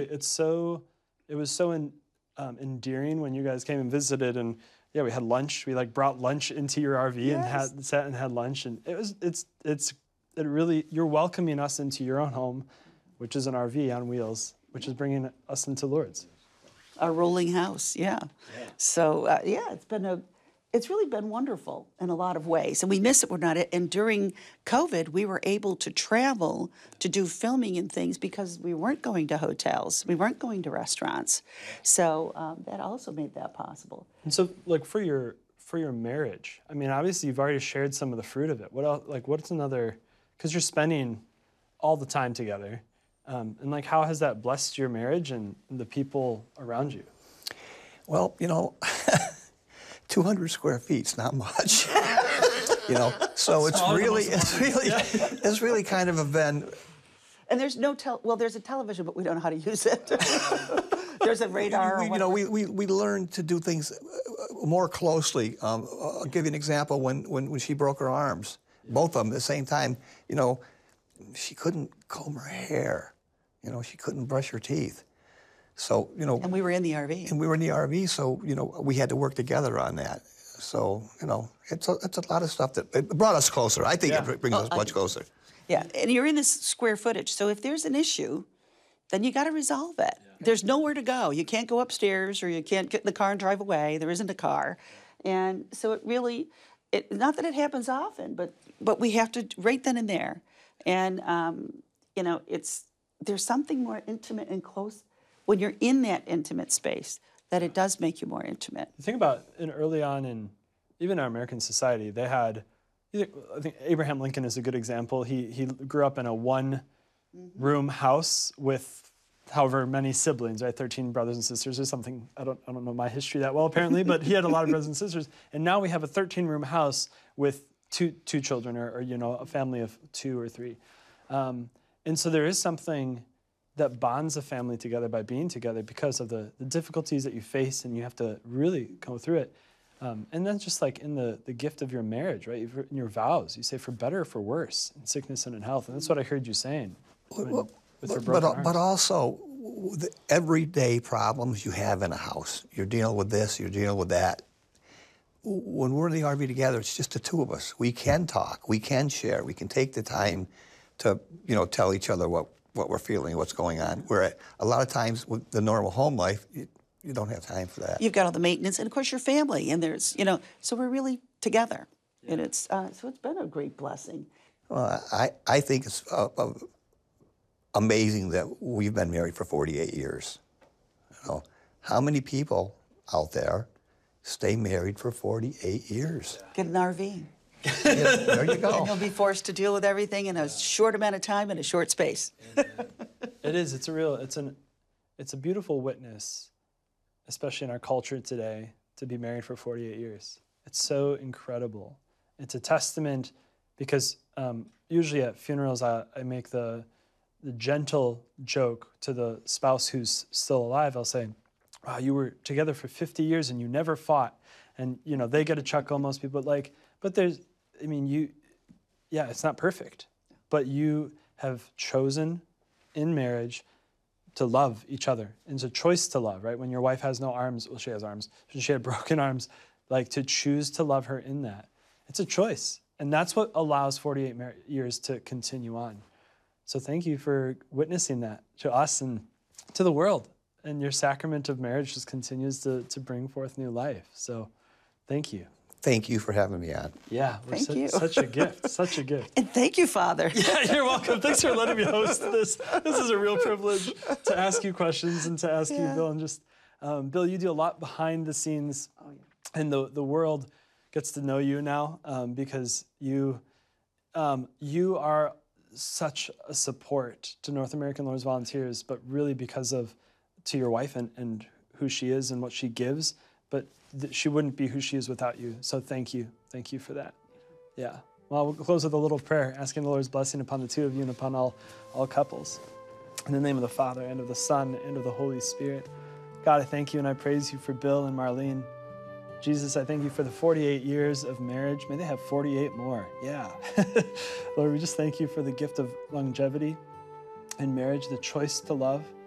it was so endearing when you guys came and visited, and yeah, we had lunch. We like brought lunch into your RV and sat and had lunch, and it really, you're welcoming us into your own home, which is an RV on wheels, which is bringing us into Lourdes. Our rolling house, yeah. So it's really been wonderful in a lot of ways, and we miss it. And during COVID, we were able to travel to do filming and things because we weren't going to hotels, we weren't going to restaurants, so that also made that possible. And so, like for your marriage, I mean, obviously you've already shared some of the fruit of it. What else? Like, what's another? Because you're spending all the time together, and like, how has that blessed your marriage and the people around you? Well, 200 square feet's not much, So it's really kind of a event. And there's no there's a television, but we don't know how to use it. There's a radar. We learned to do things more closely. I'll give you an example. When she broke her arms, both of them at the same time, she couldn't comb her hair. She couldn't brush her teeth. So, And we were in the RV. So, we had to work together on that. So, it's a lot of stuff that it brought us closer. I think it brings us much closer. Yeah, and you're in this square footage. So if there's an issue, then you got to resolve it. Yeah. There's nowhere to go. You can't go upstairs, or you can't get in the car and drive away. There isn't a car. And so it really, not that it happens often, but we have to right then and there. And, there's something more intimate and close when you're in that intimate space, that it does make you more intimate. The thing about, early on in even our American society, they had, I think Abraham Lincoln is a good example. He grew up in a one-room house with however many siblings, right? 13 brothers and sisters or something. I don't know my history that well, apparently, but he had a lot of brothers and sisters. And now we have a 13-room house with two children, or a family of 2 or 3. And so there is something that bonds a family together by being together because of the difficulties that you face, and you have to really go through it. And then just like in the gift of your marriage, right? In your vows, you say for better or for worse, in sickness and in health. And that's what I heard you saying with your broken arms. But also, the everyday problems you have in a house. You're dealing with this, you're dealing with that. When we're in the RV together, it's just the two of us. We can talk, we can share, we can take the time to, tell each other what we're feeling, what's going on. Where a lot of times with the normal home life, you don't have time for that. You've got all the maintenance, and of course your family, and there's, so we're really together. And it's, so it's been a great blessing. Well, I think it's amazing that we've been married for 48 years. How many people out there stay married for 48 years? Get an RV. Yeah, there you go. And you'll be forced to deal with everything in a short amount of time in a short space. It is. It's a beautiful witness, especially in our culture today, to be married for 48 years. It's so incredible. It's a testament because usually at funerals I make the gentle joke to the spouse who's still alive. I'll say, wow, you were together for 50 years and you never fought. And, they get a chuckle, most people, but there's, it's not perfect, but you have chosen in marriage to love each other. And it's a choice to love, right? When your wife has no arms, well, she has arms, she had broken arms, to choose to love her in that. It's a choice. And that's what allows 48 years to continue on. So thank you for witnessing that to us and to the world. And your sacrament of marriage just continues to bring forth new life. So thank you. Thank you for having me on. Yeah, thank you. Such a gift, such a gift. And thank you, Father. Yeah, you're welcome. Thanks for letting me host this. This is a real privilege to ask you questions and to ask you, Bill. And just, Bill, you do a lot behind the scenes, and the world gets to know you now because you are such a support to North American Lourdes Volunteers, but really to your wife and who she is and what she gives. But she wouldn't be who she is without you. So thank you. Thank you for that. Yeah. Well, we'll close with a little prayer, asking the Lord's blessing upon the two of you and upon all couples. In the name of the Father, and of the Son, and of the Holy Spirit. God, I thank you and I praise you for Bill and Marlene. Jesus, I thank you for the 48 years of marriage. May they have 48 more. Yeah. Lord, we just thank you for the gift of longevity in marriage, the choice to love.